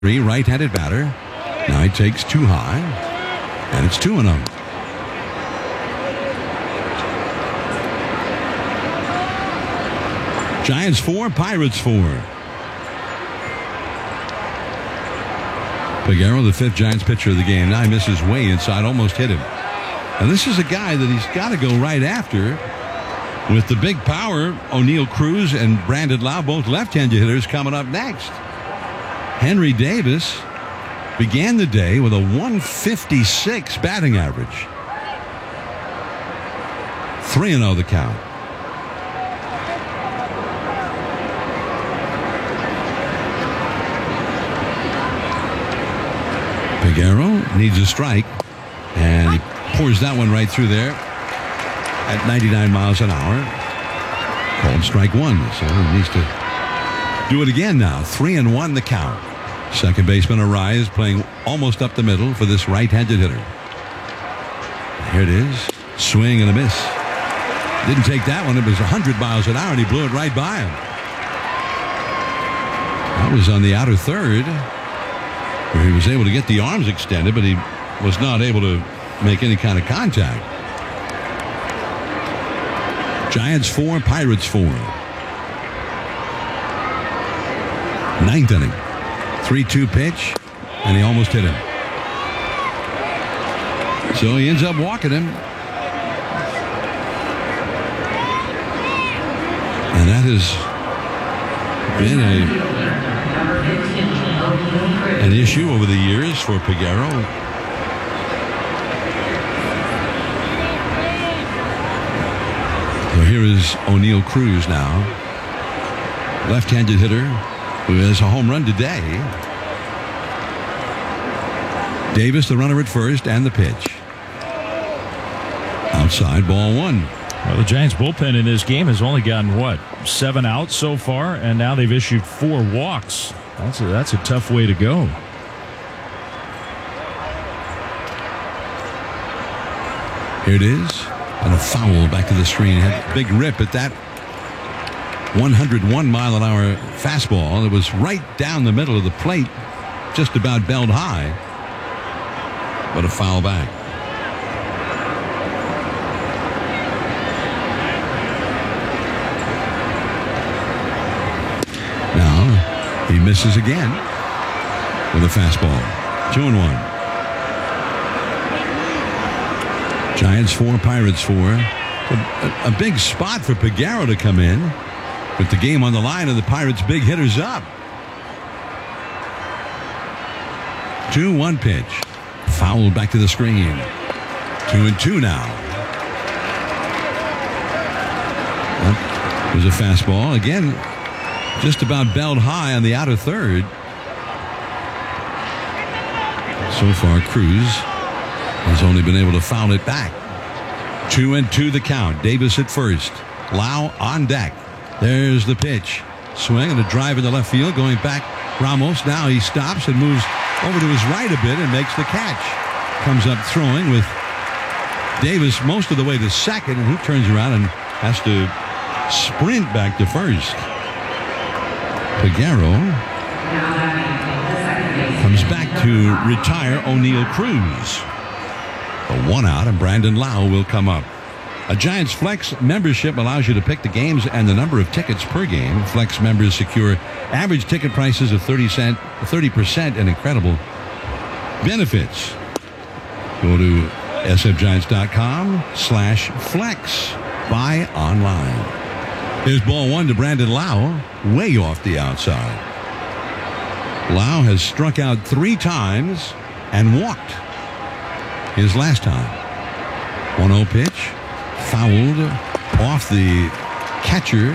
right-handed batter. Now he takes 2 high, and it's 2-0. Giants 4, Pirates 4. Peguero, the 5th Giants pitcher of the game. Now he misses way inside, almost hit him. And this is a guy that he's got to go right after with the big power. O'Neill Cruz and Brandon Lowe, both left-handed hitters, coming up next. Henry Davis began the day with a 156 batting average. 3-0 the count. Peguero needs a strike, and he pours that one right through there at 99 miles an hour. Called strike 1, so he needs to do it again now. 3-1 the count. Second baseman Arraez playing almost up the middle for this right-handed hitter. Here it is. Swing and a miss. Didn't take that one. It was 100 miles an hour, and he blew it right by him. That was on the outer third, where he was able to get the arms extended, but he was not able to make any kind of contact. Giants 4, Pirates 4. 9th inning. 3-2 pitch, and he almost hit him. So he ends up walking him. And that has been an issue over the years for Peguero. So here is O'Neill Cruz now. Left-handed hitter who has a home run today. Davis, the runner at first, and the pitch. Outside, ball 1. Well, the Giants bullpen in this game has only gotten, 7 outs so far, and now they've issued 4 walks. That's a tough way to go. Here it is. And a foul back to the screen. Had a big rip at that 101 mile an hour fastball. It was right down the middle of the plate, just about belled high, but a foul back. Now he misses again with a fastball. 2-1. Giants 4, Pirates 4. A big spot for Peguero to come in with the game on the line and the Pirates' big hitters up. 2-1 pitch. Fouled back to the screen. 2-2 now. There's a fastball. Again, just about belled high on the outer third. So far, Cruz has only been able to foul it back. 2-2 the count. Davis at first. Lowe on deck. There's the pitch. Swing and a drive in the left field. Going back, Ramos. Now he stops and moves over to his right a bit and makes the catch. Comes up throwing with Davis most of the way to second, and he turns around and has to sprint back to first. Peguero comes back to retire O'Neill Cruz. A 1 out, and Brandon Lowe will come up. A Giants Flex membership allows you to pick the games and the number of tickets per game. Flex members secure average ticket prices of 30% and incredible benefits. Go to sfgiants.com/flex. Buy online. Here's ball 1 to Brandon Lowe, way off the outside. Lowe has struck out 3 times and walked his last time. 1-0 pitch. Fouled off the catcher,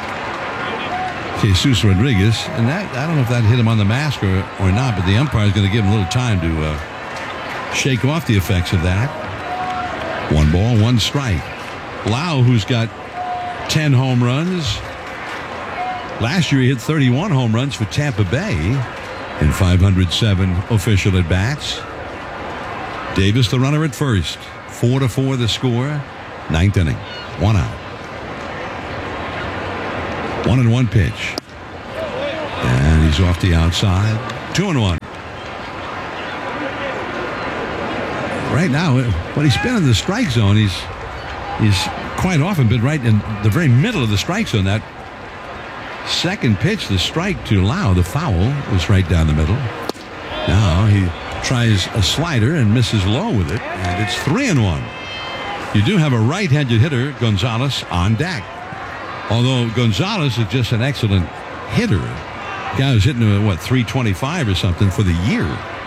Jesus Rodriguez. And that, I don't know if that hit him on the mask or not, but the umpire is going to give him a little time to shake off the effects of that. 1 ball, 1 strike. Lowe, who's got 10 home runs. Last year he hit 31 home runs for Tampa Bay in 507 official at-bats. Davis, the runner at first. 4-4 the score. 9th inning. 1 out. 1-1 pitch. And he's off the outside. 2-1. Right now, when he's been in the strike zone, he's quite often been right in the very middle of the strike zone. That second pitch, the strike to Lau, the foul, was right down the middle. Now he tries a slider and misses low with it, and it's 3-1. You do have a right-handed hitter, Gonzalez, on deck. Although Gonzalez is just an excellent hitter. Guy was hitting, 325 or something for the year.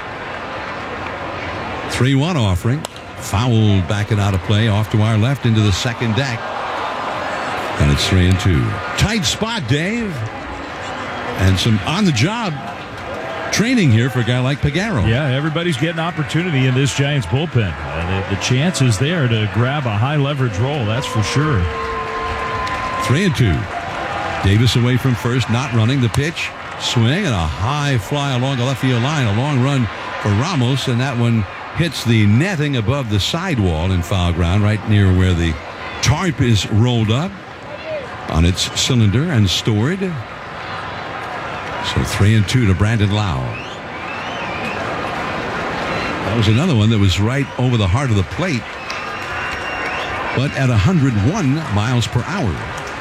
3-1 offering. Fouled back and out of play, off to our left into the second deck. And it's 3-2. Tight spot, Dave. And some on-the-job training here for a guy like Peguero. Yeah, everybody's getting opportunity in this Giants bullpen. The chance is there to grab a high-leverage role, that's for sure. 3-2. Davis away from first, not running the pitch. Swing and a high fly along the left field line. A long run for Ramos, and that one hits the netting above the sidewall in foul ground, right near where the tarp is rolled up on its cylinder and stored. So 3-2 to Brandon Lau. That was another one that was right over the heart of the plate, but at 101 miles per hour.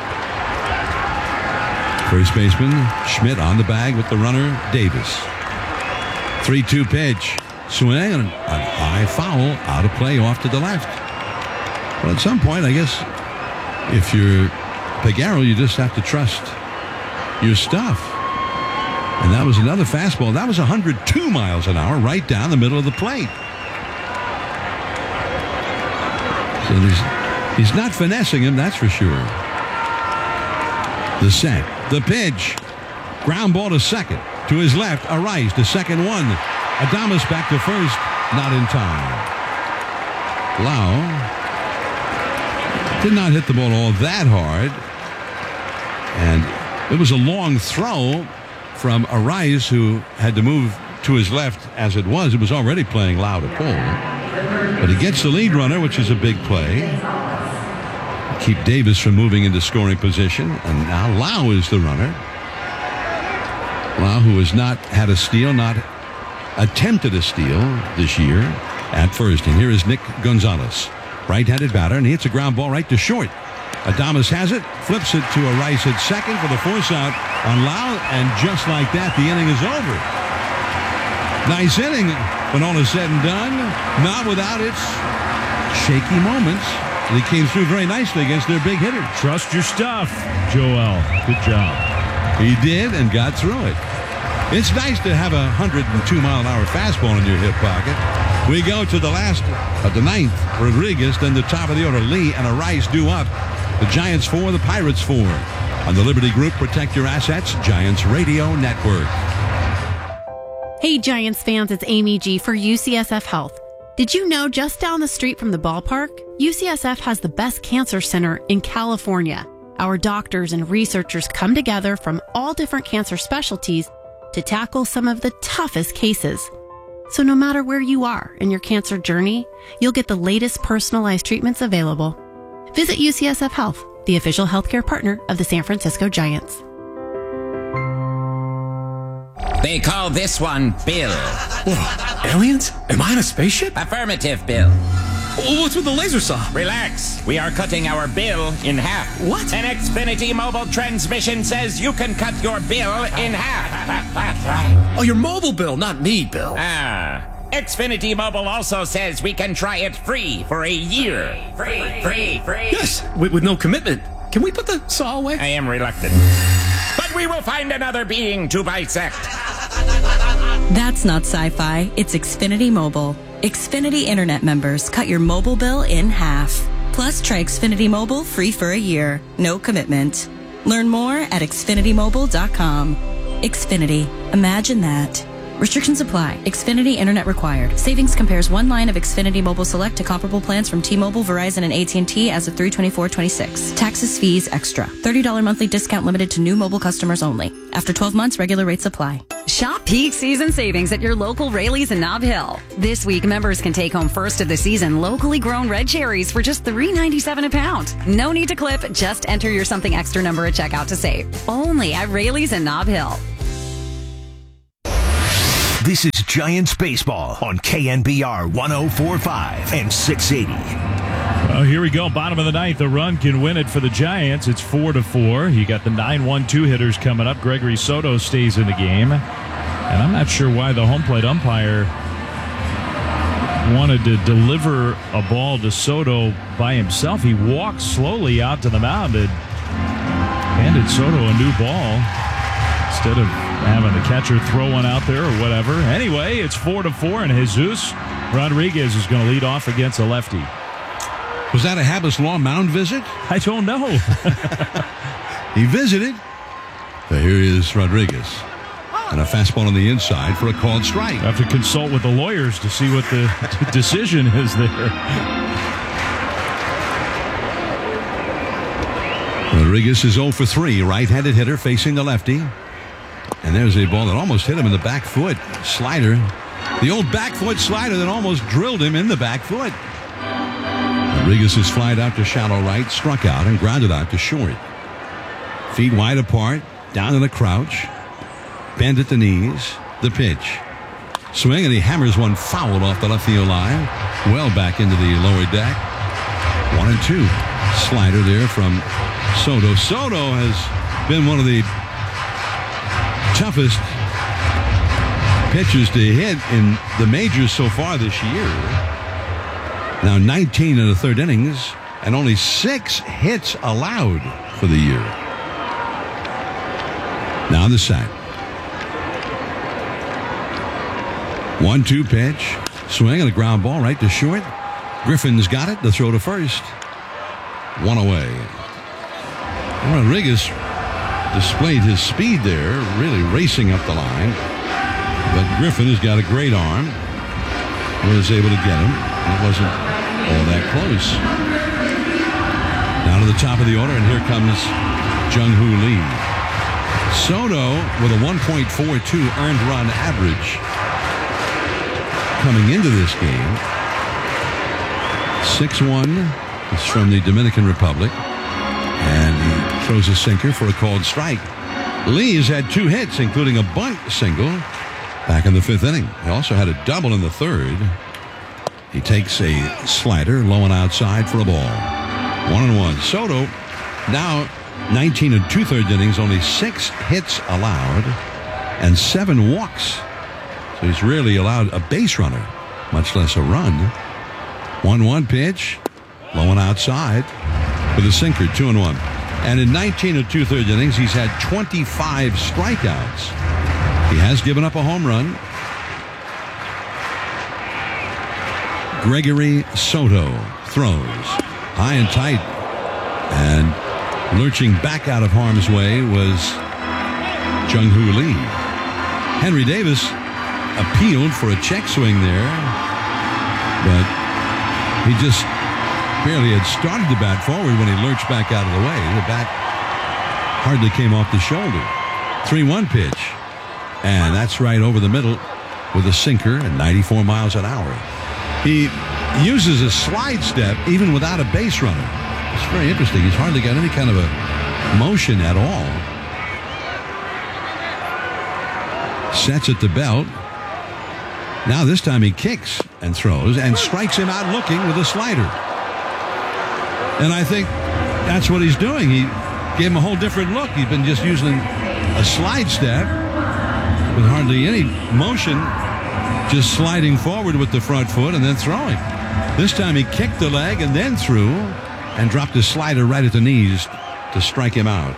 First baseman Schmidt on the bag with the runner Davis. 3-2 pitch. Swing and a high foul out of play off to the left. Well, at some point, I guess, if you're Peguero, you just have to trust your stuff. And that was another fastball. That was 102 miles an hour right down the middle of the plate. So he's not finessing him, that's for sure. The set. The pitch. Ground ball to second. To his left, Arraez, the second one. Adames back to first, not in time. Lau did not hit the ball all that hard. And it was a long throw from Arraez, who had to move to his left as it was. It was already playing Lau to pull. But he gets the lead runner, which is a big play. Keep Davis from moving into scoring position. And now Lau is the runner. Lau, who has not had a steal, not attempted a steal this year at first. And here is Nick Gonzalez, right-handed batter, and he hits a ground ball right to short. Adames has it, flips it to Arraez at second for the force out on Lau, and just like that, the inning is over. Nice inning when all is said and done, not without its shaky moments. He came through very nicely against their big hitter. Trust your stuff, Joel. Good job. He did and got through it. It's nice to have a 102-mile-an-hour fastball in your hip pocket. We go to the last of the ninth. Rodriguez, then the top of the order. Lee and Arraez due up. The Giants 4, the Pirates 4. On the Liberty Group, protect your assets. Giants Radio Network. Hey, Giants fans, it's Amy G for UCSF Health. Did you know just down the street from the ballpark, UCSF has the best cancer center in California? Our doctors and researchers come together from all different cancer specialties to tackle some of the toughest cases. So no matter where you are in your cancer journey, you'll get the latest personalized treatments available. Visit UCSF Health, the official healthcare partner of the San Francisco Giants. They call this one Bill. Whoa, aliens? Am I in a spaceship? Affirmative, Bill. What's with the laser saw? Relax. We are cutting our bill in half. What? An Xfinity mobile transmission says you can cut your bill in half. Oh, your mobile bill, not me, Bill. Xfinity Mobile also says we can try it free for a year. Free. Yes, with no commitment. Can we put the saw away? I am reluctant. But we will find another being to bisect. That's not sci-fi. It's Xfinity Mobile. Xfinity Internet members cut your mobile bill in half. Plus, try Xfinity Mobile free for a year. No commitment. Learn more at xfinitymobile.com. Xfinity. Imagine that. Restrictions apply. Xfinity Internet required. Savings compares one line of Xfinity Mobile Select to comparable plans from T-Mobile, Verizon, and AT&T as of 3/24/26. Taxes, fees, extra. $30 monthly discount limited to new mobile customers only. After 12 months, regular rates apply. Shop peak season savings at your local Raley's in Nob Hill. This week, members can take home first of the season locally grown red cherries for just $3.97 a pound. No need to clip. Just enter your something extra number at checkout to save. Only at Raley's in Nob Hill. This is Giants Baseball on KNBR 104.5 and 680. Well, here we go. Bottom of the ninth. A run can win it for the Giants. It's 4-4. You got the 9-1-2 hitters coming up. Gregory Soto stays in the game. And I'm not sure why the home plate umpire wanted to deliver a ball to Soto by himself. He walked slowly out to the mound and handed Soto a new ball instead of having the catcher throw one out there or whatever. Anyway, it's 4-4, and Jesus Rodriguez is going to lead off against a lefty. Was that a Habas Law mound visit? I don't know. He visited. So here is Rodriguez. And a fastball on the inside for a called strike. I have to consult with the lawyers to see what the decision is there. Rodriguez is 0 for 3. Right-handed hitter facing the lefty. And there's a ball that almost hit him in the back foot. Slider. The old back foot slider that almost drilled him in the back foot. Rodriguez is flied out to shallow right, struck out, and grounded out to short. Feet wide apart, down in a crouch. Bend at the knees. The pitch. Swing, and he hammers one foul off the left field line. Well back into the lower deck. 1-2. Slider there from Soto. Soto has been one of the toughest pitchers to hit in the majors so far this year. Now 19 in the third innings and only 6 hits allowed for the year. Now the set. 1-2 pitch. Swing and a ground ball right to short. Griffin's got it. The throw to first. One away. Rodriguez displayed his speed there, really racing up the line. But Griffin has got a great arm. Was able to get him. It wasn't all that close. Now to the top of the order, and here comes Jung-Hoo Lee. Soto with a 1.42 earned run average coming into this game. 6-1 is from the Dominican Republic. And he throws a sinker for a called strike. Lee has had 2 hits, including a bunt single back in the 5th inning. He also had a double in the 3rd. He takes a slider low and outside for a ball. 1-1. Soto now 19 and 2/3 innings, only 6 hits allowed and 7 walks. So he's rarely allowed a base runner, much less a run. 1-1 pitch, low and outside with a sinker, 2-1. And in 19 and 2/3 innings, he's had 25 strikeouts. He has given up a home run. Gregory Soto throws high and tight, and lurching back out of harm's way was Jung-Hoo Lee. Henry Davis appealed for a check swing there, but he just barely had started to bat forward when he lurched back out of the way. The bat hardly came off the shoulder. 3-1 pitch, and that's right over the middle with a sinker at 94 miles an hour. He uses a slide step even without a base runner. It's very interesting. He's hardly got any kind of a motion at all. Sets at the belt. Now this time he kicks and throws and strikes him out looking with a slider. And I think that's what he's doing. He gave him a whole different look. He's been just using a slide step with hardly any motion, just sliding forward with the front foot and then throwing. This time he kicked the leg and then threw and dropped his slider right at the knees to strike him out.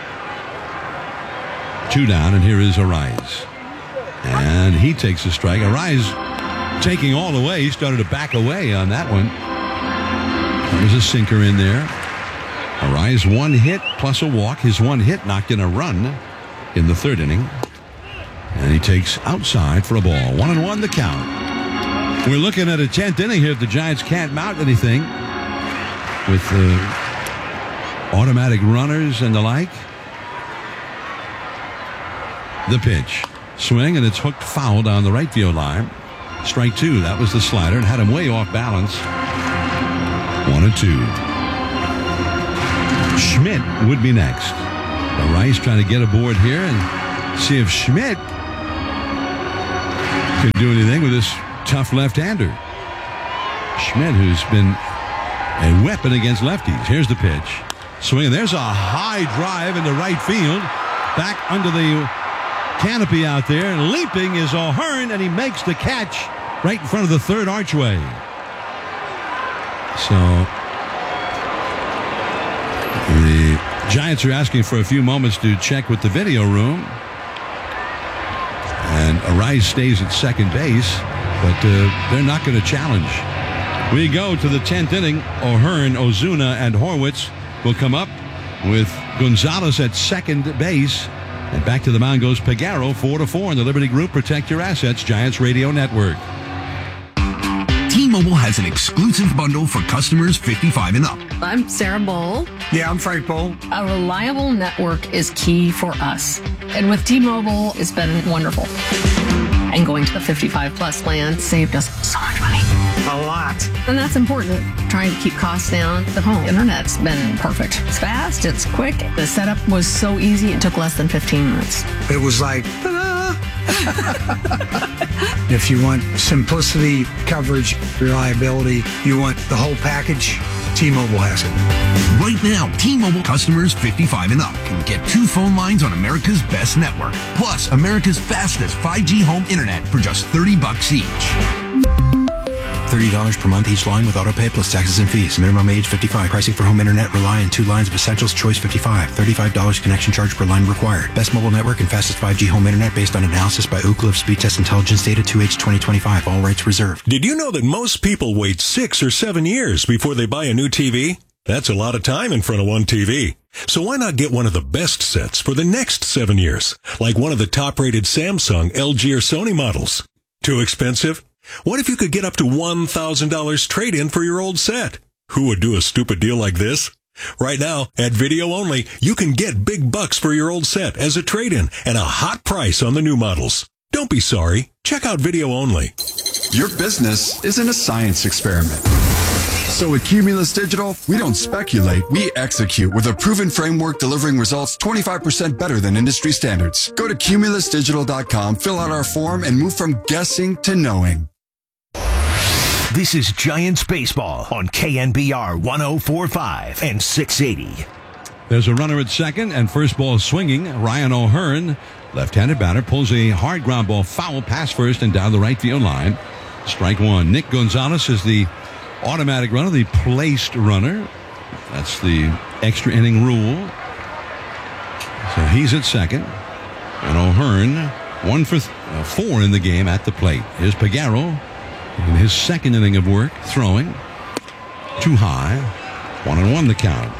2 down, and here is Arise. And he takes a strike. Arise taking all the way. He started to back away on that one. There's a sinker in there. Arise 1 hit plus a walk. His 1 hit knocked in a run in the 3rd inning. And he takes outside for a ball. 1-1 the count. We're looking at a 10th inning here. The Giants can't mount anything with the automatic runners and the like. The pitch. Swing, and it's hooked foul down the right field line. Strike 2. That was the slider, and had him way off balance. 1-2. Schmidt would be next. Rice trying to get aboard here and see if Schmidt Couldn't do anything with this tough left-hander. Schmidt, who's been a weapon against lefties. Here's the pitch. Swing. There's a high drive into right field. Back under the canopy out there. Leaping is O'Hearn, and he makes the catch right in front of the third archway. So the Giants are asking for a few moments to check with the video room. And Arise stays at second base, but they're not going to challenge. We go to the 10th inning. O'Hearn, Ozuna, and Horwitz will come up with Gonzalez at second base. And back to the mound goes Pagaro, 4-4 in the Liberty Group Protect Your Assets Giants Radio Network. T-Mobile has an exclusive bundle for customers 55 and up. I'm Sarah Bowl. Yeah, I'm Frank Bowl. A reliable network is key for us. And with T-Mobile, it's been wonderful. And going to the 55 plus plan saved us so much money. A lot. And that's important. Trying to keep costs down. The home internet's been perfect. It's fast, it's quick. The setup was so easy, it took less than 15 minutes. It was like, if you want simplicity, coverage, reliability, you want the whole package, T-Mobile has it. Right now, T-Mobile customers 55 and up can get 2 phone lines on America's best network, plus America's fastest 5G home internet for just $30 each. $30 per month each line with autopay plus taxes and fees. Minimum age 55. Pricing for home internet rely on 2 lines of Essentials Choice 55. $35 connection charge per line required. Best mobile network and fastest 5G home internet based on analysis by Ookla of Speed Test Intelligence data 2H 2025. All rights reserved. Did you know that most people wait 6 or 7 years before they buy a new TV? That's a lot of time in front of one TV. So why not get one of the best sets for the next 7 years? Like one of the top-rated Samsung, LG, or Sony models. Too expensive? What if you could get up to $1,000 trade-in for your old set? Who would do a stupid deal like this? Right now, at Video Only, you can get big bucks for your old set as a trade-in and a hot price on the new models. Don't be sorry. Check out Video Only. Your business isn't a science experiment. So at Cumulus Digital, we don't speculate, we execute with a proven framework delivering results 25% better than industry standards. Go to cumulusdigital.com, fill out our form, and move from guessing to knowing. This is Giants Baseball on KNBR 104.5 and 680. There's a runner at second, and first ball swinging. Ryan O'Hearn, left-handed batter, pulls a hard ground ball foul past first and down the right field line. Strike one. Nick Gonzalez is the automatic runner, the placed runner. That's the extra inning rule. So he's at second. And O'Hearn, 1 for 4 in the game at the plate. Here's Pagaro in his second inning of work, throwing. Too high. 1-1 the count.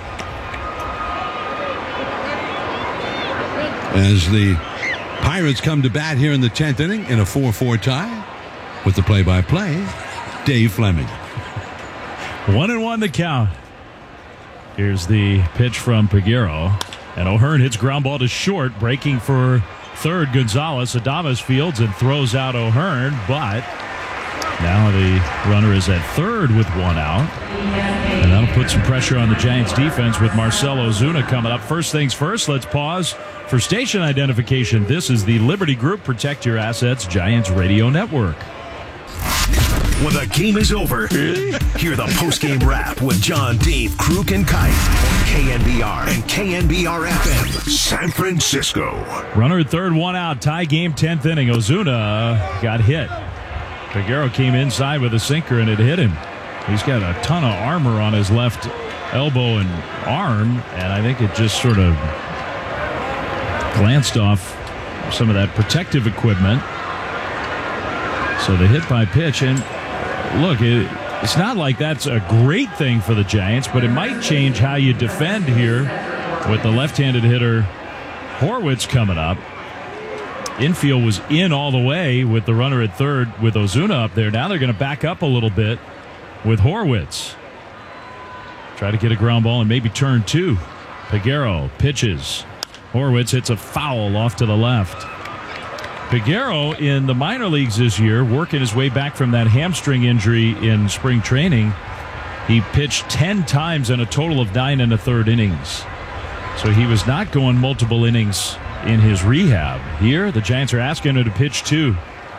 As the Pirates come to bat here in the 10th inning in a 4-4 tie with the play-by-play, Dave Fleming. 1-1 the count. Here's the pitch from Pagaro. And O'Hearn hits ground ball to short, breaking for third. Gonzalez. Adames fields and throws out O'Hearn, but now the runner is at third with 1 out. And that'll put some pressure on the Giants defense with Marcell Ozuna coming up. First things first, let's pause for station identification. This is the Liberty Group Protect Your Assets Giants Radio Network. When the game is over, hear the post-game wrap with John, Dave, Kruk, and Kite on KNBR and KNBR FM, San Francisco. Runner at third, 1 out, tie game, 10th inning. Ozuna got hit. Pagaro came inside with a sinker and it hit him. He's got a ton of armor on his left elbow and arm, and I think it just sort of glanced off some of that protective equipment. So the hit by pitch, and look, it's not like that's a great thing for the Giants, but it might change how you defend here with the left-handed hitter Horwitz coming up. Infield was in all the way with the runner at third with Ozuna up there. Now they're going to back up a little bit with Horwitz. Try to get a ground ball and maybe turn 2. Pagaro pitches. Horwitz hits a foul off to the left. Pagaro in the minor leagues this year, working his way back from that hamstring injury in spring training. He pitched 10 times in a total of 9 1/3 innings. So he was not going multiple innings in his rehab. Here, the Giants are asking him to pitch 2.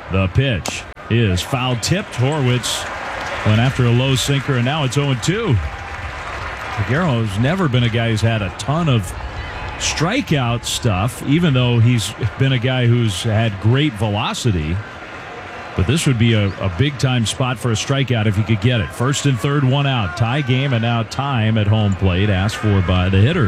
The pitch is foul tipped. Horwitz went after a low sinker, and now it's 0-2. Peguero's never been a guy who's had a ton of strikeout stuff, even though he's been a guy who's had great velocity. But this would be a big-time spot for a strikeout if he could get it. First and third, one out. Tie game, and now time at home plate asked for by the hitter.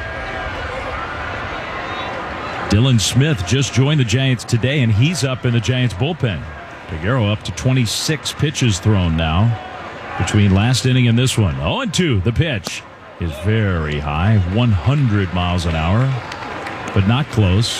Dylan Smith just joined the Giants today, and he's up in the Giants bullpen. Peguero up to 26 pitches thrown now between last inning and this one. 0-2. The pitch is very high, 100 miles an hour, but not close.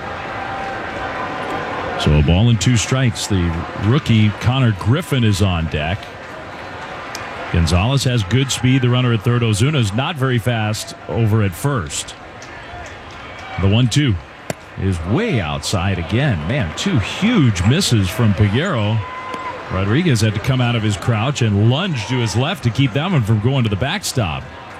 So a ball and 2 strikes. The rookie Connor Griffin is on deck. Gonzalez has good speed. The runner at third. Ozuna's not very fast over at first. The 1-2 is way outside again. Man, 2 huge misses from Peguero. Rodriguez had to come out of his crouch and lunge to his left to keep that one from going to the backstop.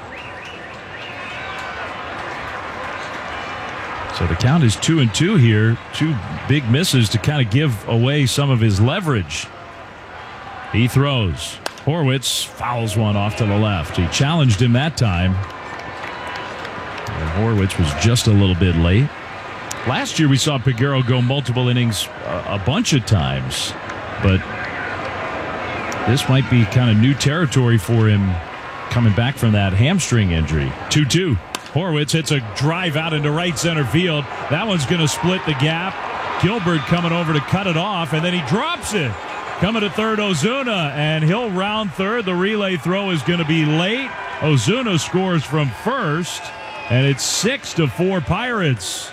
So the count is 2-2 here. 2 big misses to kind of give away some of his leverage. He throws. Horwitz fouls one off to the left. He challenged him that time. And Horwitz was just a little bit late. Last year we saw Peguero go multiple innings a bunch of times, but this might be kind of new territory for him coming back from that hamstring injury. 2-2. Horwitz hits a drive out into right center field. That one's going to split the gap. Gilbert coming over to cut it off, and then he drops it. Coming to third, Ozuna, and he'll round third. The relay throw is going to be late. Ozuna scores from first, and it's 6-4 Pirates.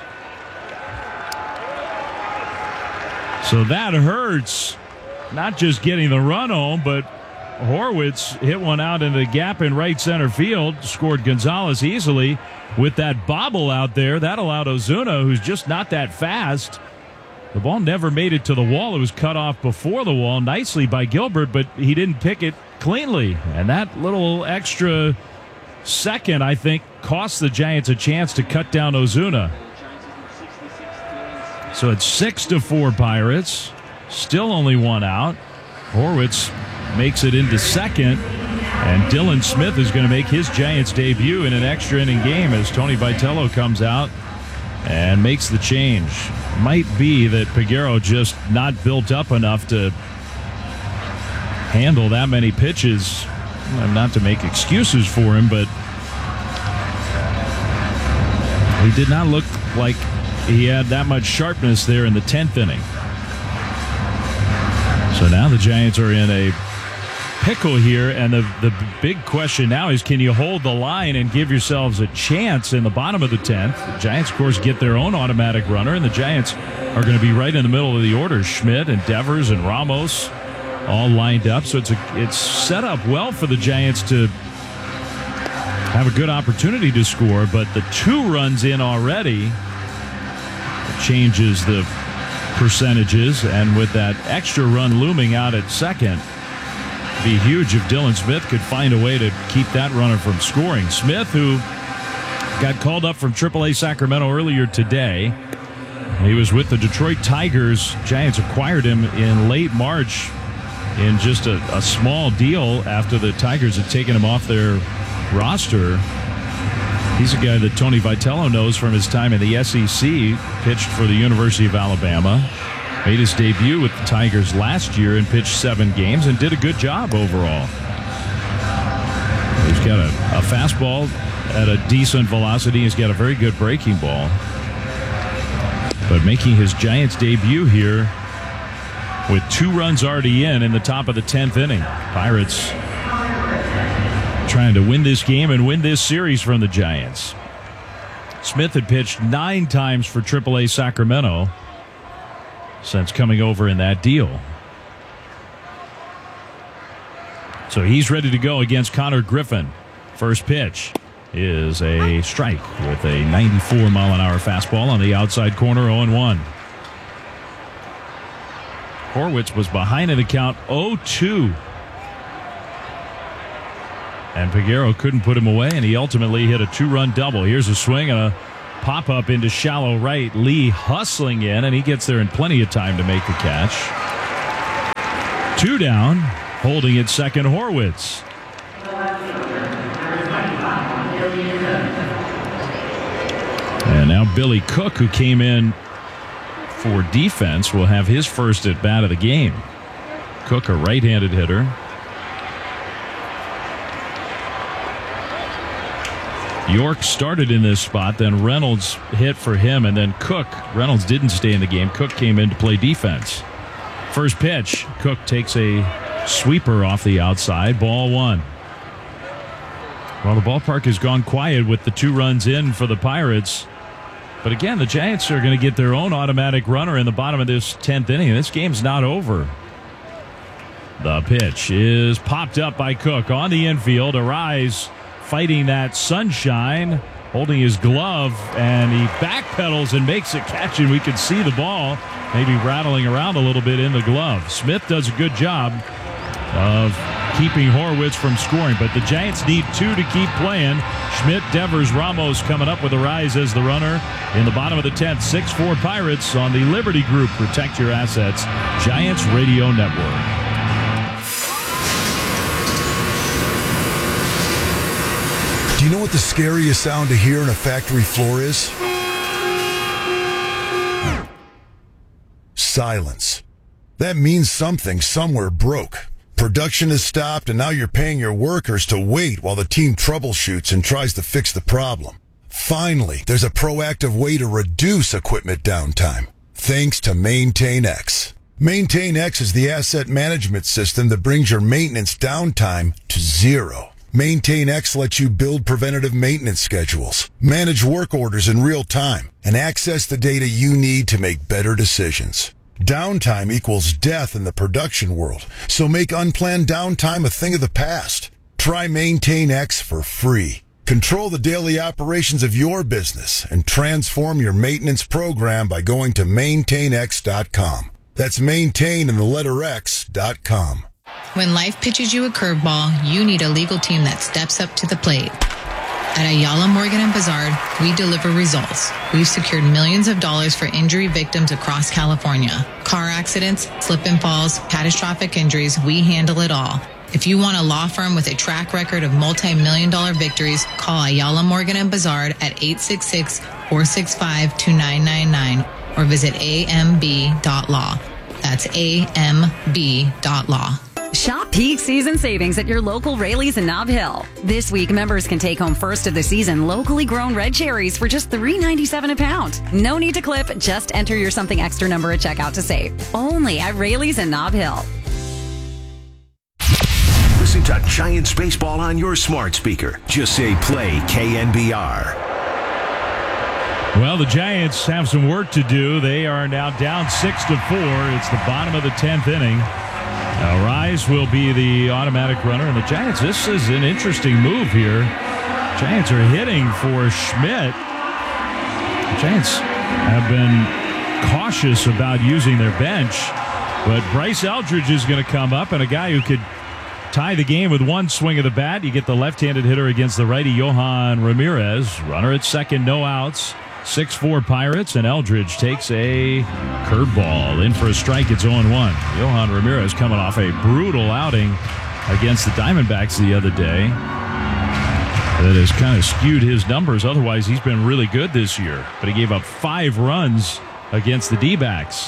So that hurts. Not just getting the run home, but Horwitz hit one out in the gap in right center field, scored Gonzalez easily with that bobble out there. That allowed Ozuna, who's just not that fast. The ball never made it to the wall. It was cut off before the wall nicely by Gilbert, but he didn't pick it cleanly. And that little extra second, I think, cost the Giants a chance to cut down Ozuna. So it's 6-4 Pirates. Still only one out. Horwitz makes it into second, and Dylan Smith is going to make his Giants debut in an extra inning game as Tony Vitello comes out and makes the change. Might be that Peguero just not built up enough to handle that many pitches. Not to make excuses for him, but he did not look like he had that much sharpness there in the 10th inning. So now the Giants are in a pickle here, and the big question now is, can you hold the line and give yourselves a chance in the bottom of the 10th? The Giants, of course, get their own automatic runner, and the Giants are going to be right in the middle of the order. Schmidt and Devers and Ramos all lined up, so it's set up well for the Giants to have a good opportunity to score, but the 2 runs in already changes the percentages, and with that extra run looming out at second, it'd be huge if Dylan Smith could find a way to keep that runner from scoring. Smith, who got called up from AAA Sacramento earlier today, he was with the Detroit Tigers. Giants acquired him in late March in just a small deal after the Tigers had taken him off their roster. He's a guy that Tony Vitello knows from his time in the SEC, pitched for the University of Alabama, made his debut with the Tigers last year and pitched 7 games and did a good job overall. He's got a fastball at a decent velocity. He's got a very good breaking ball. But making his Giants debut here with 2 runs already in the top of the 10th inning. Pirates trying to win this game and win this series from the Giants. Smith had pitched 9 times for AAA Sacramento since coming over in that deal. So he's ready to go against Connor Griffin. First pitch is a strike with a 94-mile-an-hour fastball on the outside corner, 0-1. Horwitz was behind in the count, 0-2. And Peguero couldn't put him away, and he ultimately hit a 2-run double. Here's a swing and a pop-up into shallow right. Lee hustling in, and he gets there in plenty of time to make the catch. 2 down, holding at second, Horwitz. And now Billy Cook, who came in for defense, will have his first at bat of the game. Cook, a right-handed hitter. York started in this spot, then Reynolds hit for him, and then Cook. Reynolds didn't stay in the game. Cook came in to play defense. First pitch, Cook takes a sweeper off the outside. Ball 1. Well, the ballpark has gone quiet with the 2 runs in for the Pirates. But again, the Giants are going to get their own automatic runner in the bottom of this 10th inning. This game's not over. The pitch is popped up by Cook on the infield. Arise fighting that sunshine, holding his glove, and he backpedals and makes a catch, and we can see the ball maybe rattling around a little bit in the glove. Smith does a good job of keeping Horwitz from scoring, but the Giants need 2 to keep playing. Schmidt, Devers, Ramos coming up with Arise as the runner in the bottom of the 10th. 6-4 Pirates on the Liberty Group. Protect your assets. Giants Radio Network. Do you know what the scariest sound to hear on a factory floor is? Silence. That means something somewhere broke. Production has stopped, and now you're paying your workers to wait while the team troubleshoots and tries to fix the problem. Finally, there's a proactive way to reduce equipment downtime, thanks to MaintainX. MaintainX is the asset management system that brings your maintenance downtime to 0. MaintainX lets you build preventative maintenance schedules, manage work orders in real time, and access the data you need to make better decisions. Downtime equals death in the production world, so make unplanned downtime a thing of the past. Try MaintainX for free. Control the daily operations of your business and transform your maintenance program by going to maintainx.com. That's maintain in the letter X.com. When life pitches you a curveball, you need a legal team that steps up to the plate. At Ayala Morgan & Bazard, we deliver results. We've secured millions of dollars for injury victims across California. Car accidents, slip and falls, catastrophic injuries, we handle it all. If you want a law firm with a track record of multi-million-dollar victories, call Ayala Morgan & Bazard at 866-465-2999 or visit amb.law. That's amb.law. Shop peak season savings at your local Raley's in Nob Hill. This week, members can take home first of the season locally grown red cherries for just $3.97 a pound. No need to clip. Just enter your something extra number at checkout to save. Only at Raley's in Nob Hill. Listen to Giants baseball on your smart speaker. Just say play KNBR. Well, the Giants have some work to do. They are now down 6-4. It's the bottom of the 10th inning. Now, Rise will be the automatic runner, and the Giants, this is an interesting move here. Giants are hitting for Schmidt. The Giants have been cautious about using their bench, but Bryce Eldridge is going to come up, and a guy who could tie the game with one swing of the bat. You get the left-handed hitter against the righty, Johan Ramirez. Runner at second, no outs. 6-4 Pirates, and Eldridge takes a curveball. In for a strike, it's 0-1. Johan Ramirez coming off a brutal outing against the Diamondbacks the other day. That has kind of skewed his numbers. Otherwise, he's been really good this year. But he gave up 5 runs against the D-backs.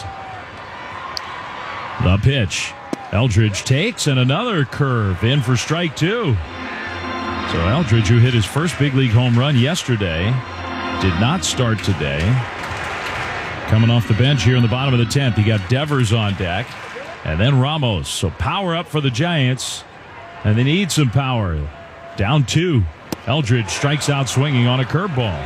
The pitch. Eldridge takes, and another curve. In for strike 2. So Eldridge, who hit his first big league home run yesterday, did not start today. Coming off the bench here in the bottom of the 10th, you got Devers on deck, and then Ramos. So power up for the Giants, and they need some power. Down 2. Eldridge strikes out swinging on a curveball.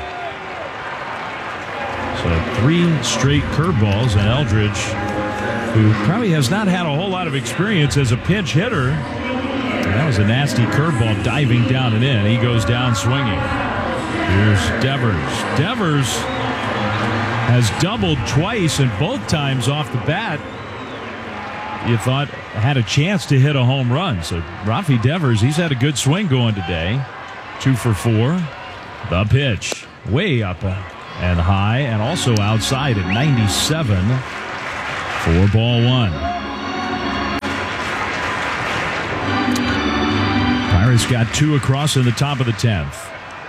So 3 straight curveballs, and Eldridge, who probably has not had a whole lot of experience as a pinch hitter. And that was a nasty curveball diving down and in. He goes down swinging. Here's Devers. Devers has doubled twice, and both times off the bat, you thought had a chance to hit a home run. So Rafi Devers, he's had a good swing going today. 2 for 4. The pitch. Way up. Way up. And that and high, and also outside at 97 for ball one. Pirates got 2 across in the top of the 10th.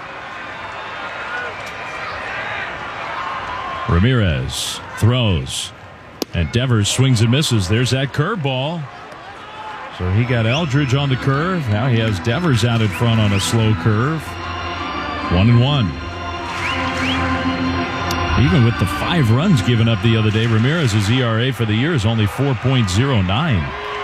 Ramirez throws, and Devers swings and misses. There's that curveball. So he got Eldridge on the curve. Now he has Devers out in front on a slow curve. 1-1. Even with the 5 runs given up the other day, Ramirez's ERA for the year is only 4.09.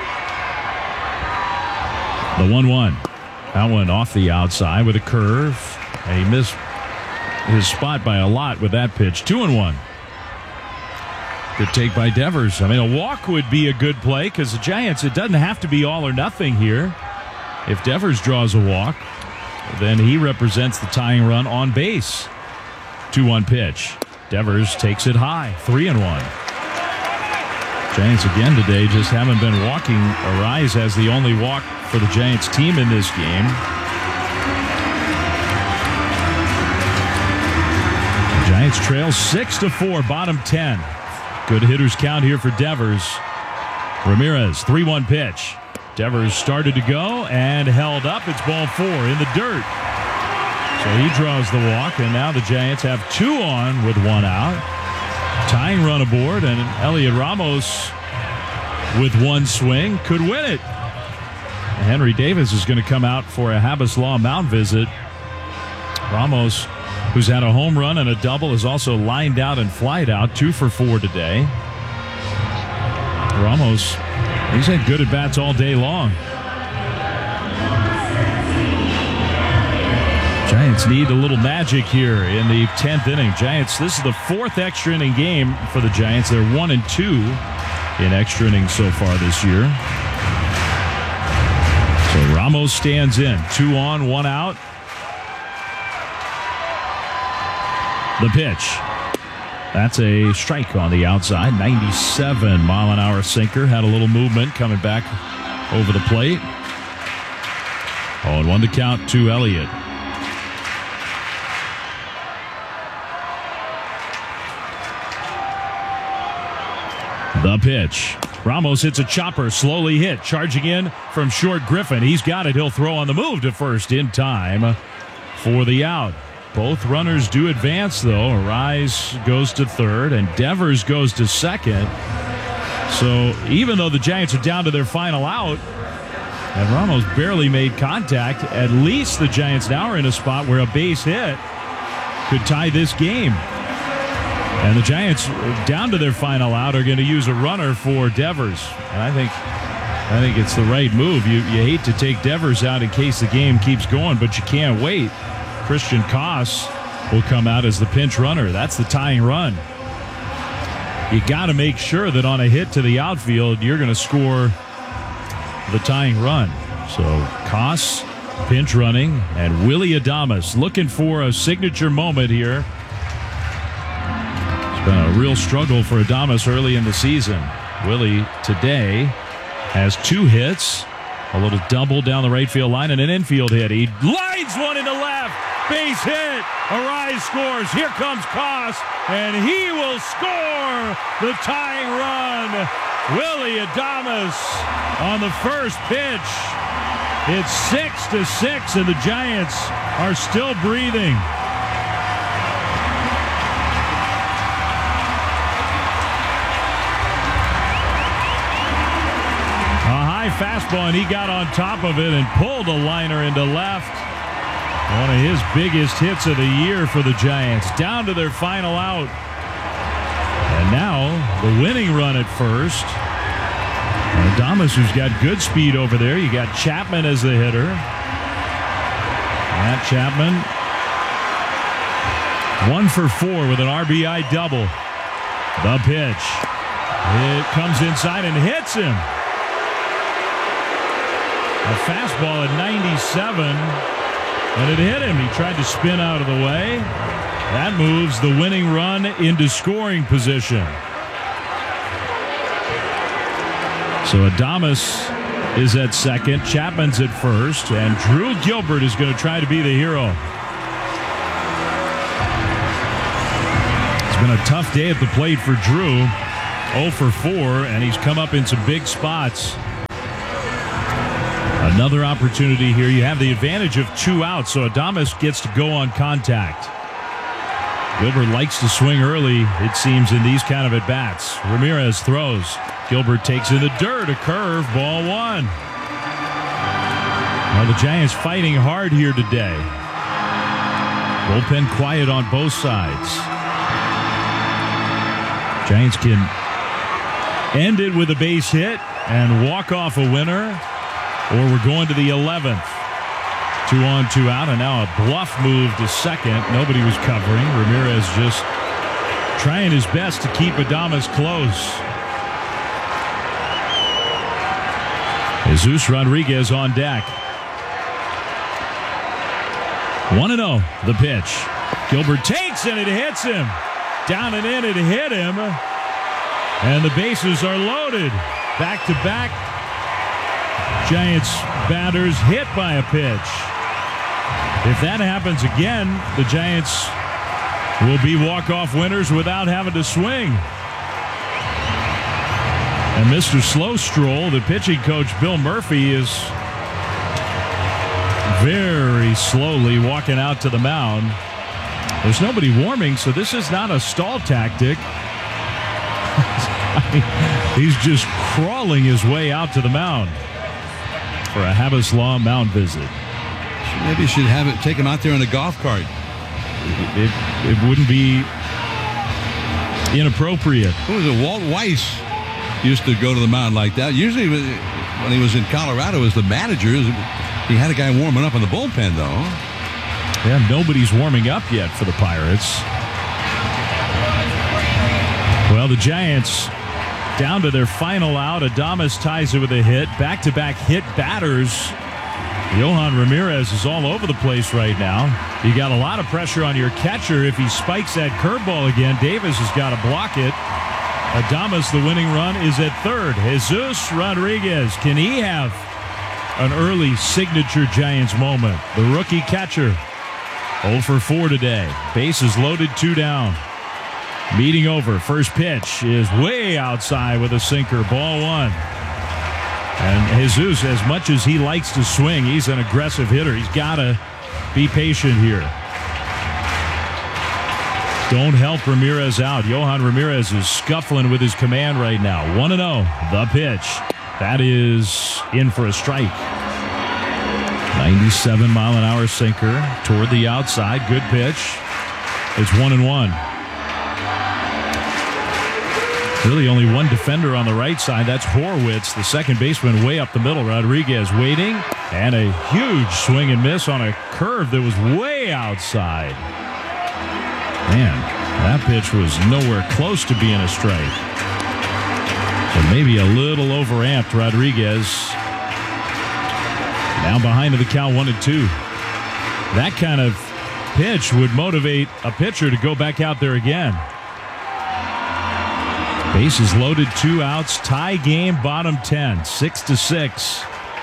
The 1-1. That one off the outside with a curve. And he missed his spot by a lot with that pitch. 2-1. Good take by Devers. I mean, a walk would be a good play because the Giants, it doesn't have to be all or nothing here. If Devers draws a walk, then he represents the tying run on base. 2-1 pitch. Devers takes it high. 3-1. Giants again today just haven't been walking. Arise has the only walk for the Giants team in this game. The Giants trail 6-4, bottom 10. Good hitters count here for Devers. Ramirez, 3-1 pitch. Devers started to go and held up. It's ball 4 in the dirt. So he draws the walk, and now the Giants have 2 on with 1 out. Tying run aboard, and Elliot Ramos with 1 swing could win it. Henry Davis is going to come out for a Habas Law mound visit. Ramos, who's had a home run and a double, is also lined out and flied out. 2 for 4 today. Ramos, he's had good at-bats all day long. Giants need a little magic here in the 10th inning. Giants, this is the 4th extra inning game for the Giants. They're 1-2 in extra innings so far this year. So Ramos stands in. 2 on, 1 out. The pitch. That's a strike on the outside. 97-mile-an-hour sinker. Had a little movement coming back over the plate. 0-1 to count to Elliott. The pitch. Ramos hits a chopper, slowly hit, charging in from short. Griffin. He's got it. He'll throw on the move to first in time for the out. Both runners do advance, though. Arise goes to third, and Devers goes to second. So even though the Giants are down to their final out, and Ramos barely made contact, at least the Giants now are in a spot where a base hit could tie this game. And the Giants, down to their final out, are going to use a runner for Devers. And I think it's the right move. You hate to take Devers out in case the game keeps going, but you can't wait. Christian Koss will come out as the pinch runner. That's the tying run. You got to make sure that on a hit to the outfield, you're going to score the tying run. So Koss pinch running, and Willy Adames looking for a signature moment here. It's been a real struggle for Adames early in the season. Willie today has 2 hits, a little double down the right field line, and an infield hit. He lines one into left. Base hit. Arise scores. Here comes Koss, and he will score the tying run. Willy Adames on the first pitch. It's 6-6, and the Giants are still breathing. A high fastball, and he got on top of it and pulled a liner into left. One of his biggest hits of the year for the Giants. Down to their final out. And now the winning run at first. And Adames, who's got good speed over there. You got Chapman as the hitter. Matt Chapman, 1 for 4 with an RBI double. The pitch. It comes inside and hits him. A fastball at 97. And it hit him. He tried to spin out of the way. That moves the winning run into scoring position. So Adames is at second. Chapman's at first. And Drew Gilbert is going to try to be the hero. It's been a tough day at the plate for Drew. 0 for 4, and he's come up in some big spots. Another opportunity here. You have the advantage of 2 outs, so Adames gets to go on contact. Gilbert likes to swing early, it seems, in these kind of at-bats. Ramirez throws. Gilbert takes in the dirt, a curve, ball 1. Well, the Giants fighting hard here today. Bullpen quiet on both sides. Giants can end it with a base hit and walk off a winner, or we're going to the 11th. 2 on, 2 out, and now a bluff move to second. Nobody was covering. Ramirez just trying his best to keep Adames close. Jesus Rodriguez on deck. 1-0, the pitch. Gilbert takes, and it hits him. Down and in, it hit him. And the bases are loaded. Back-to-back Giants batters hit by a pitch. If that happens again, the Giants will be walk-off winners without having to swing. And Mr. Slow Stroll, the pitching coach, Bill Murphy, is very slowly walking out to the mound. There's nobody warming, so this is not a stall tactic. He's just crawling his way out to the mound for a Habas Law mound visit. Maybe you should take him out there in a golf cart. It wouldn't be inappropriate. Who was it? Walt Weiss used to go to the mound like that. Usually when he was in Colorado as the manager, he had a guy warming up in the bullpen, though. Yeah, nobody's warming up yet for the Pirates. Well, the Giants down to their final out. Adames ties it with a hit. Back-to-back hit batters. Yohan Ramirez is all over the place right now. You got a lot of pressure on your catcher. If he spikes that curveball again, Davis has got to block it. Adames, the winning run, is at third. Jesus Rodriguez, can he have an early signature Giants moment? The rookie catcher, 0 for 4 today. Bases loaded, 2 down. Meeting over. First pitch is way outside with a sinker. Ball 1. And Jesus, as much as he likes to swing, he's an aggressive hitter. He's got to be patient here. Don't help Ramirez out. Yohan Ramirez is scuffling with his command right now. 1-0, the pitch. That is in for a strike. 97-mile-an-hour sinker toward the outside. Good pitch. It's 1-1. Really only one defender on the right side. That's Horwitz, the second baseman, way up the middle. Rodriguez waiting, and a huge swing and miss on a curve that was way outside. Man, that pitch was nowhere close to being a strike. So maybe a little overamped. Rodriguez now behind to the count, 1-2. That kind of pitch would motivate a pitcher to go back out there again. Bases loaded, 2 outs, tie game, bottom 10, 6-6.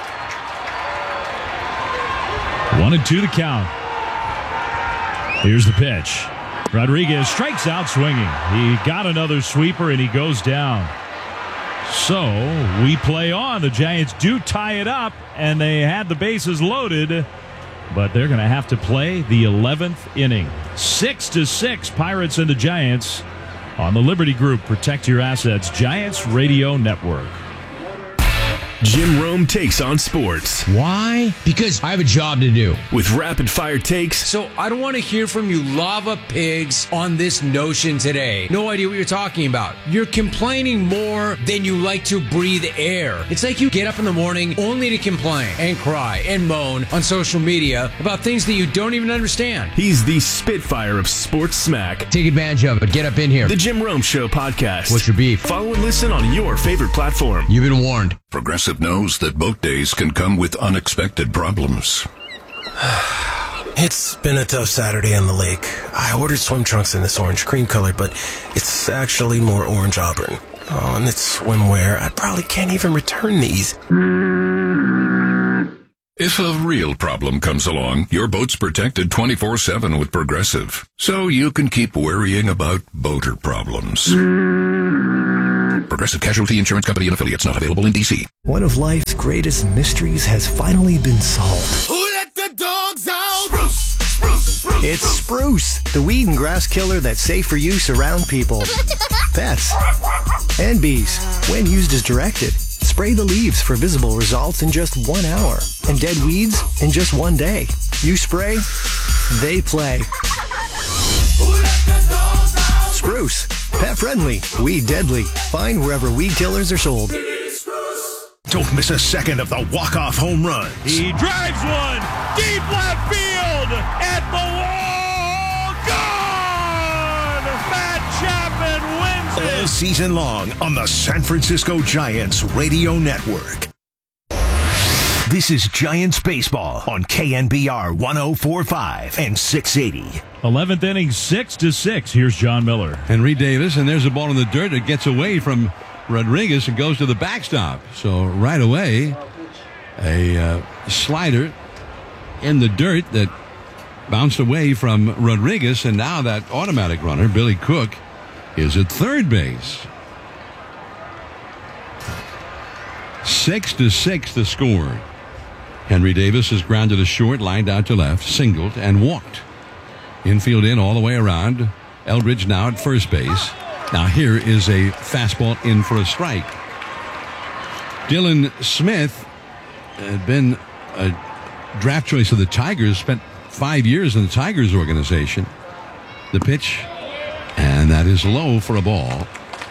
1-2 the count. Here's the pitch. Rodriguez strikes out swinging. He got another sweeper and he goes down. So we play on. The Giants do tie it up and they had the bases loaded, but they're going to have to play the 11th inning. 6-6, Pirates and the Giants. On the Liberty Group, protect your assets. Giants Radio Network. Jim Rome takes on sports. Why? Because I have a job to do. With rapid fire takes. So I don't want to hear from you lava pigs on this notion today. No idea what you're talking about. You're complaining more than you like to breathe air. It's like you get up in the morning only to complain and cry and moan on social media about things that you don't even understand. He's the Spitfire of sports smack. Take advantage of it. Get up in here. The Jim Rome Show podcast. What's your beef? Follow and listen on your favorite platform. You've been warned. Progressive knows that boat days can come with unexpected problems. It's been a tough Saturday on the lake. I ordered swim trunks in this orange cream color, but it's actually more orange auburn. Oh, and it's swimwear. I probably can't even return these. If a real problem comes along, your boat's protected 24/7 with Progressive, so you can keep worrying about boater problems. Progressive Casualty Insurance Company and Affiliates, not available in D.C. One of life's greatest mysteries has finally been solved. Who let the dogs out? Spruce. It's Spruce, the weed and grass killer that's safe for use around people, pets, and bees. When used as directed, spray the leaves for visible results in just 1 hour, and dead weeds in just 1 day. You spray, they play. Spruce, pet friendly, weed deadly. Find wherever weed killers are sold. Don't miss a second of the walk-off home runs. He drives one deep left field at the wall. Gone! Matt Chapman wins it. All season long on the San Francisco Giants Radio Network. This is Giants Baseball on KNBR 104.5 and 680. 11th inning, 6-6. Here's John Miller. Henry Davis, and there's a ball in the dirt. It gets away from Rodriguez and goes to the backstop. So right away, a slider in the dirt that bounced away from Rodriguez, and now that automatic runner, Billy Cook, is at third base. 6-6 the score. Henry Davis is grounded to short, lined out to left, singled, and walked. Infield in all the way around. Eldridge now at first base. Now here is a fastball in for a strike. Dylan Smith had been a draft choice of the Tigers, spent 5 years in the Tigers organization. The pitch, and that is low for a ball.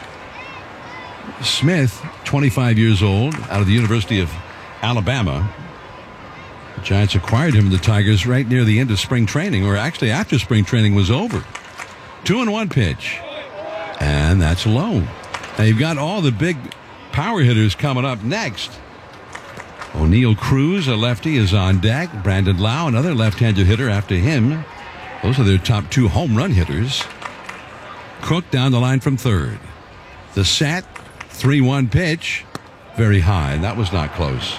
Smith, 25 years old, out of the University of Alabama. The Giants acquired him in the Tigers right near the end of spring training, or actually after spring training was over. 2-1 pitch. And that's low. Now you've got all the big power hitters coming up next. O'Neill Cruz, a lefty, is on deck. Brandon Lau, another left-handed hitter after him. Those are their top 2 home run hitters. Cook down the line from third. The set, 3-1 pitch. Very high, and that was not close.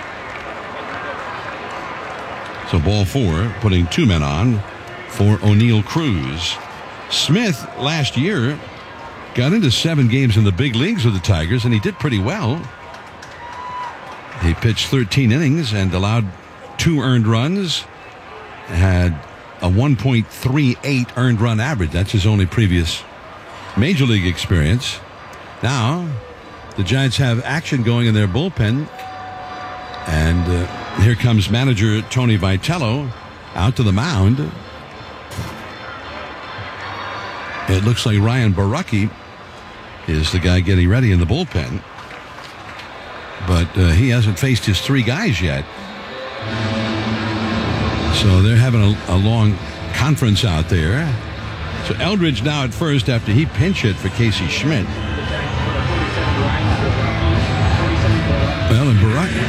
So ball 4, putting 2 men on for O'Neill Cruz. Smith last year got into 7 games in the big leagues with the Tigers, and he did pretty well. He pitched 13 innings and allowed 2 earned runs, had a 1.38 earned run average. That's his only previous major league experience. Now, the Giants have action going in their bullpen, and here comes manager Tony Vitello out to the mound. It looks like Ryan Borucki is the guy getting ready in the bullpen. But he hasn't faced his 3 guys yet. So they're having a long conference out there. So Eldridge now at first after he pinch hit for Casey Schmidt. Well, and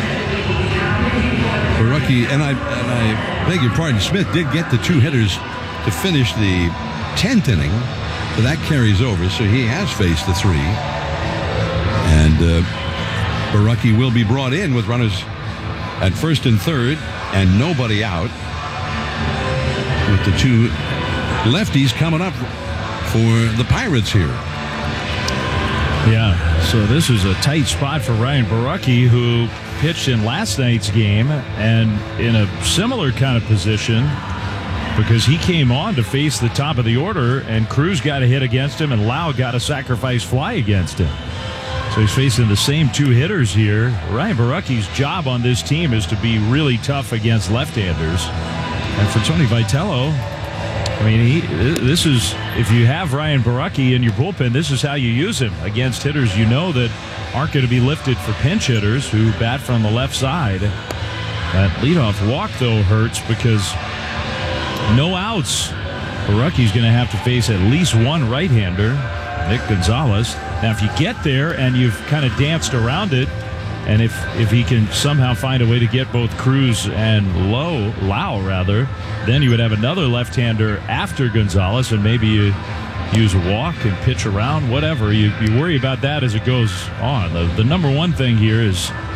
Borucki, and I beg your pardon, Smith did get the 2 hitters to finish the 10th inning. So that carries over. So he has faced the 3. And Borucki will be brought in with runners at first and third and nobody out, with the 2 lefties coming up for the Pirates here. Yeah, so this is a tight spot for Ryan Borucki, who pitched in last night's game and in a similar kind of position, because he came on to face the top of the order, and Cruz got a hit against him, and Lau got a sacrifice fly against him. So he's facing the same 2 hitters here. Ryan Borucki's job on this team is to be really tough against left-handers. And for Tony Vitello, I mean, this is, if you have Ryan Borucki in your bullpen, this is how you use him against hitters you know that aren't going to be lifted for pinch hitters who bat from the left side. That leadoff walk, though, hurts because no outs. Borucki's going to have to face at least 1 right-hander, Nick Gonzalez. Now, if you get there and you've kind of danced around it, and if he can somehow find a way to get both Cruz and Lau, then you would have another left-hander after Gonzalez, and maybe you use a walk and pitch around, whatever. You worry about that as it goes on. The number one thing here is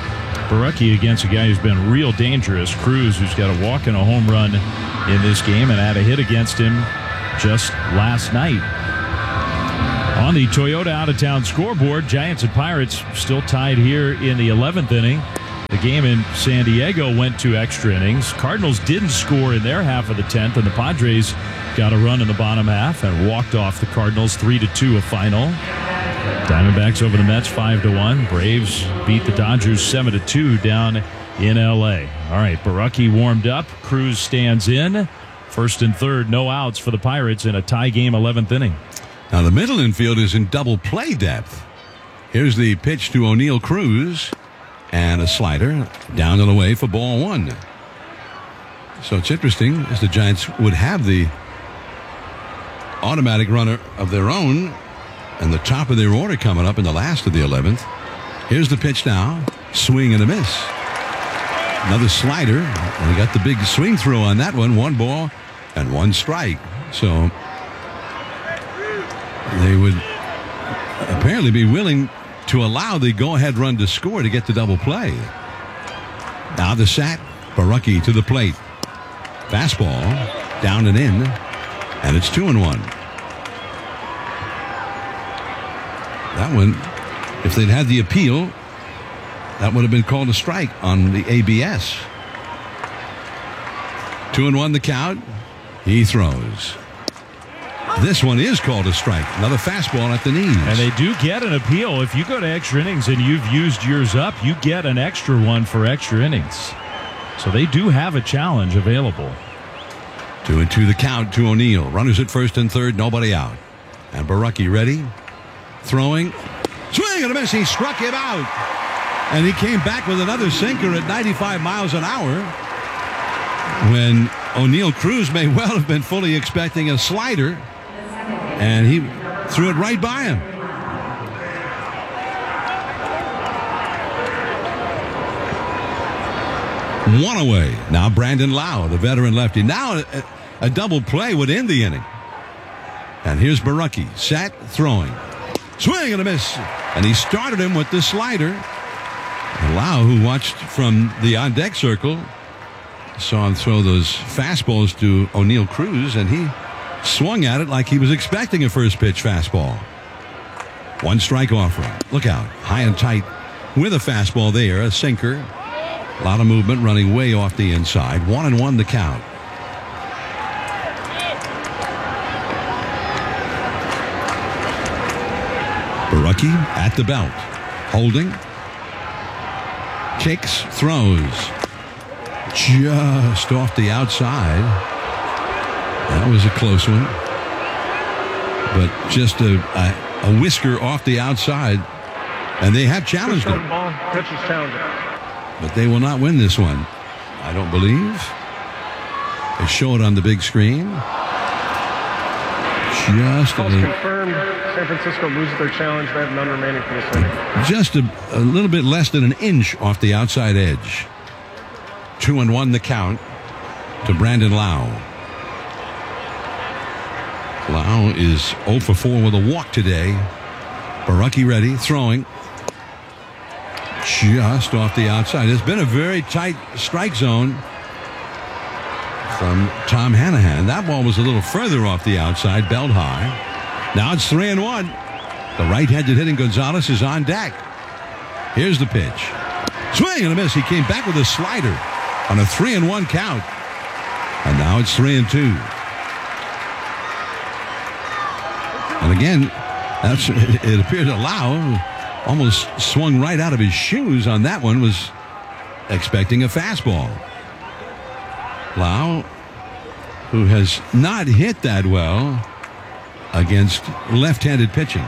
Borucki against a guy who's been real dangerous, Cruz, who's got a walk and a home run in this game and had a hit against him just last night. On the Toyota out-of-town scoreboard, Giants and Pirates still tied here in the 11th inning. The game in San Diego went to extra innings. Cardinals didn't score in their half of the 10th, and the Padres got a run in the bottom half and walked off the Cardinals 3-2 a final. Diamondbacks over the Mets 5-1. Braves beat the Dodgers 7-2 down in L.A. All right, Borucki warmed up. Cruz stands in. First and third, no outs for the Pirates in a tie game 11th inning. Now the middle infield is in double play depth. Here's the pitch to O'Neill Cruz. And a slider down and away for ball one. So it's interesting as the Giants would have the automatic runner of their own and the top of their order coming up in the last of the 11th. Here's the pitch now. Swing and a miss. Another slider. And he got the big swing throw on that one. 1 ball and 1 strike. So they would apparently be willing to allow the go-ahead run to score to get the double play. Now the sack. Borucki to the plate. Fastball down and in. And it's 2-1. That one, if they'd had the appeal, that would have been called a strike on the ABS. 2-1 the count. He throws. This one is called a strike. Another fastball at the knees. And they do get an appeal. If you go to extra innings and you've used yours up, you get an extra one for extra innings. So they do have a challenge available. 2-2 the count to O'Neill. Runners at first and third, nobody out. And Borucki ready. Throwing. Swing and a miss. He struck him out. And he came back with another sinker at 95 miles an hour. When O'Neill Cruz may well have been fully expecting a slider. And he threw it right by him. One away. Now Brandon Lau, the veteran lefty. Now a double play would end the inning. And here's Borucki. Set, throwing. Swing and a miss. And he started him with the slider. And Lau, who watched from the on-deck circle, saw him throw those fastballs to O'Neill Cruz, and he swung at it like he was expecting a first pitch fastball. 1 strike offering. Look out. High and tight with a fastball there. A sinker. A lot of movement running way off the inside. 1-1 the count. Borucki at the belt. Holding. Kicks. Throws. Just off the outside. That was a close one. But just a whisker off the outside. And they have challenged it. But they will not win this one, I don't believe. They show it on the big screen. Just confirmed. San Francisco loses their challenge. They have none remaining for this inning. Just a little bit less than an inch off the outside edge. 2-1 the count to Brandon Lau. Lau is 0 for 4 with a walk today. Borucki ready, throwing. Just off the outside. It's been a very tight strike zone from Tom Hanahan. That ball was a little further off the outside, belt high. Now it's 3-1. The right-handed hitting Gonzalez is on deck. Here's the pitch. Swing and a miss. He came back with a slider on a 3-1 count. And now it's 3-2. And again, it appeared that Lau almost swung right out of his shoes on that one, was expecting a fastball. Lau, who has not hit that well against left-handed pitching.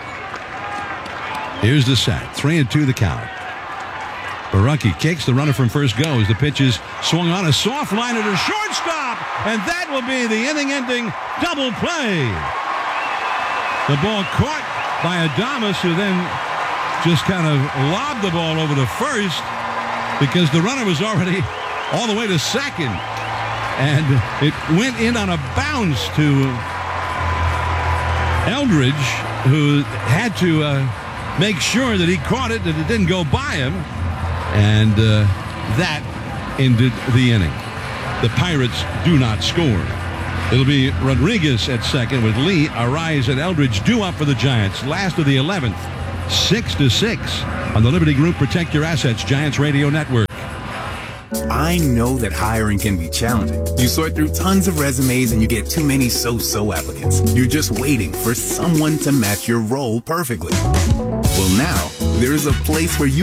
Here's the set. 3-2 the count. Borucki kicks. The runner from first goes. The pitch is swung on a soft liner to shortstop. And that will be the inning-ending double play. The ball caught by Adames, who then just kind of lobbed the ball over to first because the runner was already all the way to second. And it went in on a bounce to Eldridge, who had to make sure that he caught it, that it didn't go by him. And that ended the inning. The Pirates do not score. It'll be Rodriguez at second with Lee, Arise, and Eldridge due up for the Giants. Last of the 11th, 6-6 on the Liberty Group Protect Your Assets Giants Radio Network. I know that hiring can be challenging. You sort through tons of resumes and you get too many so-so applicants. You're just waiting for someone to match your role perfectly. Well, now, there is a place where you